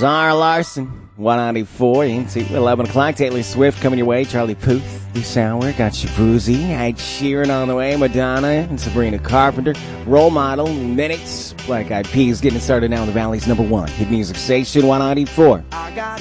Zara Larson, 194 into 11 o'clock. Taylor Swift coming your way. Charlie Puth this hour. Got Shabuzi. Ed Sheeran on the way. Madonna and Sabrina Carpenter. Role Model. Minutes. Black Eyed Peas getting started now in the Valley's #1 hit music station, 194.